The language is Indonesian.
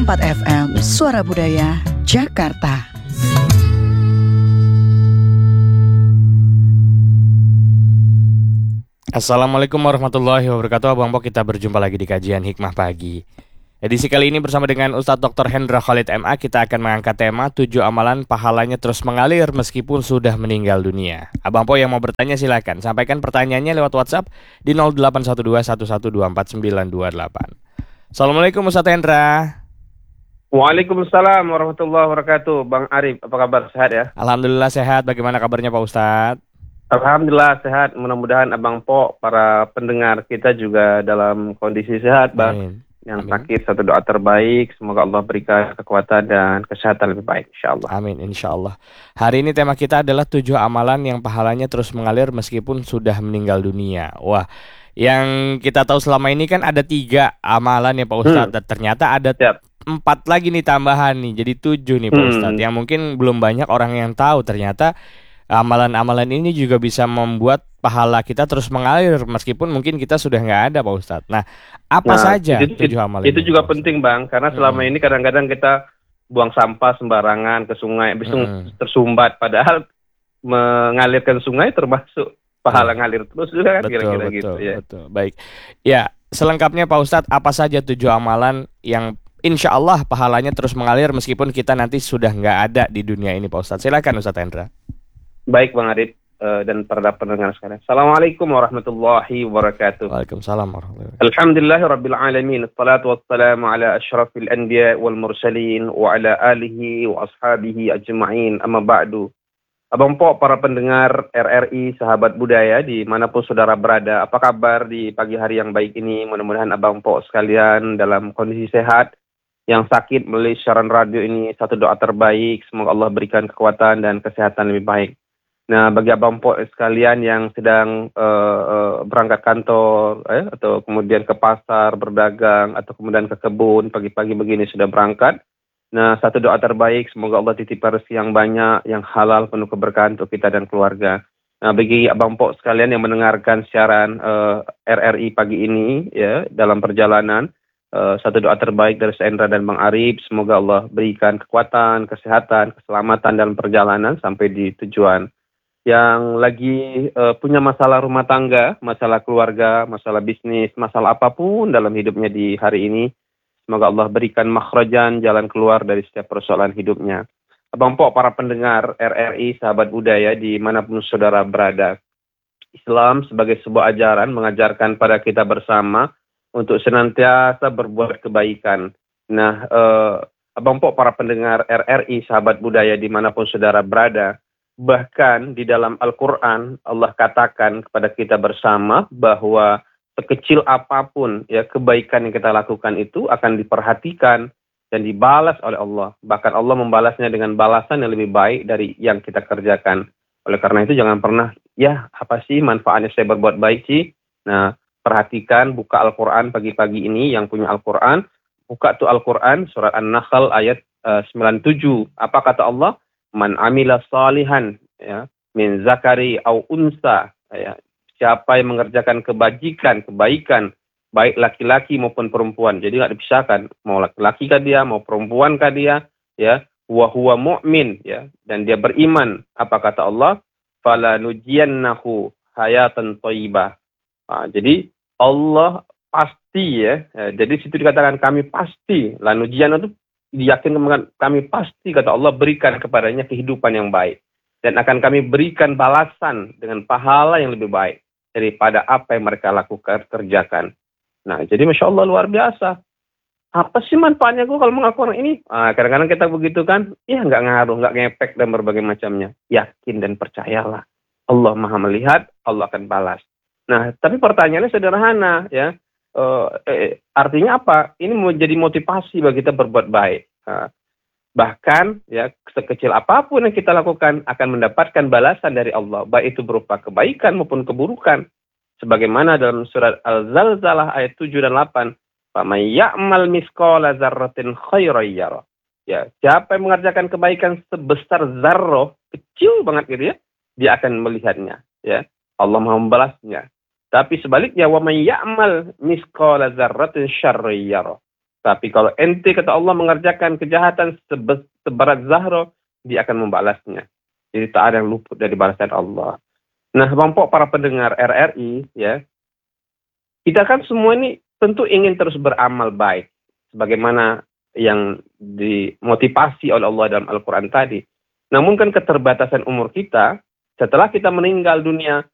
107,4 FM Suara Budaya, Jakarta. Assalamualaikum warahmatullahi wabarakatuh. Abang Pok, kita berjumpa lagi di kajian Hikmah Pagi. Edisi kali ini bersama dengan Ustadz Dr. Hendra Khalid MA, kita akan mengangkat tema 7 amalan pahalanya terus mengalir meskipun sudah meninggal dunia. Abang Pok yang mau bertanya silakan, sampaikan pertanyaannya lewat WhatsApp di 081211242928. Assalamualaikum Ustadz Hendra. Waalaikumsalam warahmatullahi wabarakatuh. Bang Arif, apa kabar? Sehat ya? Alhamdulillah sehat. Bagaimana kabarnya Pak Ustadz? Alhamdulillah sehat. Mudah-mudahan Abang Pok, para pendengar kita juga dalam kondisi sehat, Bang. Amin. Yang sakit, satu doa terbaik. Semoga Allah berikan kekuatan dan kesehatan lebih baik, insyaAllah. Amin, insyaAllah. Hari ini tema kita adalah 7 amalan yang pahalanya terus mengalir meskipun sudah meninggal dunia. Wah, yang kita tahu selama ini kan ada 3 amalan ya Pak Ustadz. Dan ternyata ada 4 lagi nih tambahan nih. Jadi 7 nih Pak Ustadz. Yang mungkin belum banyak orang yang tahu. Ternyata amalan-amalan ini juga bisa membuat pahala kita terus mengalir meskipun mungkin kita sudah nggak ada Pak Ustadz. Nah, apa saja 7 amalan itu ini, juga Pak penting Bang, karena selama ini kadang-kadang kita buang sampah sembarangan ke sungai, habis itu tersumbat, padahal mengalirkan sungai termasuk pahala ngalir terus juga kan, kira-kira gitu ya. Betul. Baik. Ya, selengkapnya Pak Ustadz, apa saja 7 amalan yang insya Allah pahalanya terus mengalir meskipun kita nanti sudah nggak ada di dunia ini Pak Ustadz. Silakan Ustadz Hendra. Baik Bang Arif dan para pendengar sekalian. Assalamualaikum warahmatullahi wabarakatuh. Waalaikumsalam warahmatullahi wabarakatuh. Alhamdulillahirabbil alamin. Assalatu wassalamu ala asyrafil anbiya wal mursalin wa ala alihi wa ashabihi ajma'in. Amma ba'du. Abang Pok, para pendengar RRI Sahabat Budaya dimanapun saudara berada, apa kabar di pagi hari yang baik ini? Mudah-mudahan Abang Pok sekalian dalam kondisi sehat. Yang sakit melalui siaran radio ini, satu doa terbaik, semoga Allah berikan kekuatan dan kesehatan lebih baik. Nah, bagi Abang Pok sekalian yang sedang berangkat kantor, atau kemudian ke pasar, berdagang, atau kemudian ke kebun, pagi-pagi begini sudah berangkat. Nah, satu doa terbaik, semoga Allah titipkan rezeki yang banyak, yang halal, penuh keberkahan untuk kita dan keluarga. Nah, bagi Abang Pok sekalian yang mendengarkan siaran RRI pagi ini, ya, dalam perjalanan, satu doa terbaik dari Sendra dan Bang Arif, semoga Allah berikan kekuatan, kesehatan, keselamatan dalam perjalanan sampai di tujuan. Yang lagi punya masalah rumah tangga, masalah keluarga, masalah bisnis, masalah apapun dalam hidupnya di hari ini, semoga Allah berikan makhrajan, jalan keluar dari setiap persoalan hidupnya. Abang Pok, para pendengar RRI Sahabat Budaya dimanapun saudara berada, Islam sebagai sebuah ajaran mengajarkan pada kita bersama untuk senantiasa berbuat kebaikan. Nah, Abang Pok, para pendengar RRI Sahabat Budaya dimanapun saudara berada, bahkan di dalam Al-Quran Allah katakan kepada kita bersama bahwa sekecil apapun ya kebaikan yang kita lakukan itu akan diperhatikan dan dibalas oleh Allah. Bahkan Allah membalasnya dengan balasan yang lebih baik dari yang kita kerjakan. Oleh karena itu jangan pernah, ya apa sih manfaatnya saya berbuat baik sih? Nah, perhatikan, buka Al-Quran pagi-pagi ini, yang punya Al-Quran, buka tuh Al-Quran, surat An-Nahl ayat 97. Apa kata Allah? Man amila salihan, ya, min zakari au unsa, ya, siapa yang mengerjakan kebaikan, baik laki-laki maupun perempuan. Jadi nggak dipisahkan, mau laki-laki kah dia, mau perempuan kah dia, ya, wa huwa mu'min, ya, dan dia beriman. Apa kata Allah? Fala nujiyannahu hayatan thayyibah. Nah, jadi Allah pasti, ya, jadi situ dikatakan kami pasti, la nujiyan itu diyakinkan kami pasti, kata Allah, berikan kepadanya kehidupan yang baik. Dan akan kami berikan balasan dengan pahala yang lebih baik daripada apa yang mereka lakukan, kerjakan. Nah, jadi Masya Allah luar biasa. Apa sih manfaatnya gue kalau mengaku orang ini? Kadang-kadang kita begitu kan, ya nggak ngaruh, nggak ngepek dan berbagai macamnya. Yakin dan percayalah. Allah Maha melihat, Allah akan balas. Nah, tapi pertanyaannya sederhana, ya. Artinya apa? Ini menjadi motivasi bagi kita berbuat baik. Bahkan ya sekecil apapun yang kita lakukan akan mendapatkan balasan dari Allah, baik itu berupa kebaikan maupun keburukan. Sebagaimana dalam surat Al-Zalzalah ayat 7 dan 8, "Faman ya'mal misqala dzarratin khairan yarah." Ya, siapa yang mengerjakan kebaikan sebesar zarrah, kecil banget gitu ya, dia akan melihatnya, ya. Allah Maha membalasnya. Tapi sebaliknya, wa may ya'mal misqala dzarratin syarran yarah. Tapi kalau ente kata Allah mengerjakan kejahatan seberat Zahra, dia akan membalasnya. Jadi tak ada yang luput dari balasan Allah. Nah, Bang Pok, para pendengar RRI, ya, kita kan semua ini tentu ingin terus beramal baik, sebagaimana yang dimotivasi oleh Allah dalam Al-Quran tadi. Namun kan keterbatasan umur kita, setelah kita meninggal dunia,